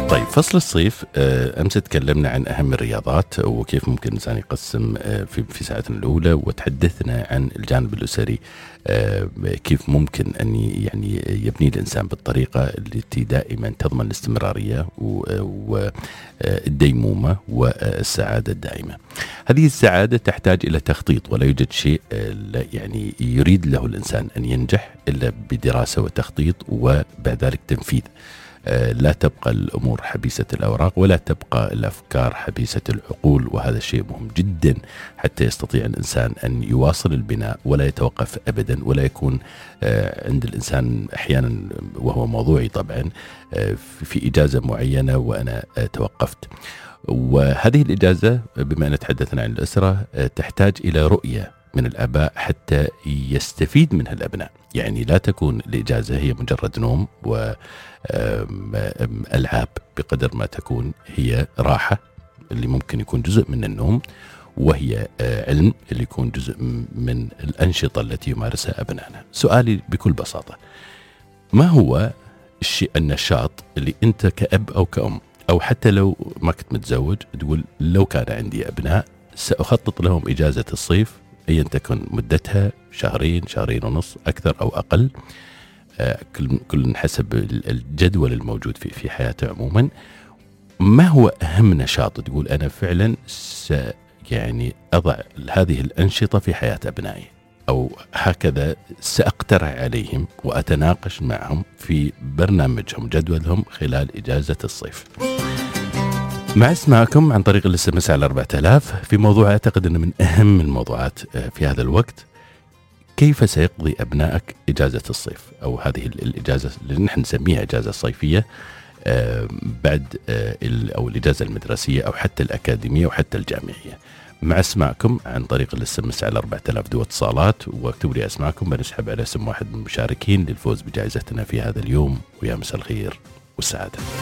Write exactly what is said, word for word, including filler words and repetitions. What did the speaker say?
طيب فصل الصيف، آه، أمس تكلمنا عن أهم الرياضات وكيف ممكن الإنسان يقسم آه، في في ساعتنا الأولى، وتحدثنا عن الجانب الأسري، آه، كيف ممكن أن ي- يعني يبني الإنسان بالطريقة التي دائما تضمن الاستمرارية والديمومة والسعادة الدائمة. هذه السعادة تحتاج إلى تخطيط، ولا يوجد شيء آه، لا- يعني يريد له الإنسان أن ينجح إلا بدراسة وتخطيط وبعد ذلك تنفيذ. آه، لا تبقى الأمور حبيسة الأوراق، ولا تبقى الأفكار حبيسة العقول، وهذا الشيء مهم جدا حتى يستطيع الإنسان أن يواصل البناء ولا يتوقف أبدا، ولا يكون آه، عند الإنسان أحيانا، وهو موضوعي طبعا، آه، في إجازة معينة وأنا آه، توقفت. وهذه الإجازة بما أن تحدثنا عن الأسرة آه، تحتاج إلى رؤية من الآباء حتى يستفيد منها الأبناء. يعني لا تكون الإجازة هي مجرد نوم وألعاب، بقدر ما تكون هي راحة اللي ممكن يكون جزء من النوم، وهي آه، علم اللي يكون جزء من الأنشطة التي يمارسها أبنائنا. سؤالي بكل بساطة، ما هو الشيء النشاط اللي أنت كأب أو كأم، أو حتى لو ما كنت متزوج، تقول لو كان عندي أبناء سأخطط لهم إجازة الصيف أيا تكن مدتها، شهرين، شهرين ونص، أكثر أو أقل، آه، كل كل حسب الجدول الموجود في في حياته عموما. ما هو أهم نشاط تقول أنا فعلا س يعني أضع هذه الأنشطة في حياة أبنائي، أو هكذا سأقترح عليهم وأتناقش معهم في برنامجهم، جدولهم خلال إجازة الصيف. مع اسمعكم عن طريق الاس ام اس على أربعة آلاف في موضوع أعتقد أنه من أهم الموضوعات في هذا الوقت: كيف سيقضي أبنائك إجازة الصيف، أو هذه الإجازة اللي نحن نسميها إجازة صيفية آه بعد آه أو الإجازة المدرسية أو حتى الأكاديمية أو حتى الجامعية. مع اسمعكم عن طريق الاس ام اس على أربعة آلاف دو اتصالات، واكتبوا لي اسمعكم، بنسحب على اسم واحد من المشاركين للفوز بجائزتنا في هذا اليوم. ويا مساء الخير والسعادة.